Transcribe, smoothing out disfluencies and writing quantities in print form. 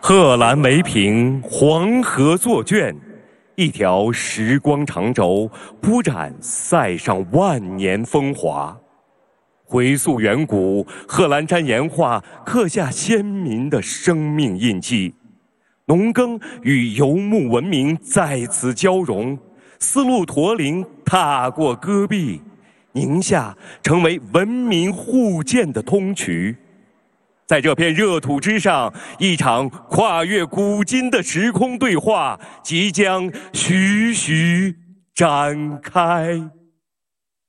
贺兰梅坪，黄河作卷，一条时光长轴，铺展塞上万年风华。回溯远古，贺兰山岩画刻下先民的生命印记。农耕与游牧文明在此交融，丝路驼铃踏过戈壁，宁夏成为文明互鉴的通衢。在这片热土之上，一场跨越古今的时空对话即将徐徐展开。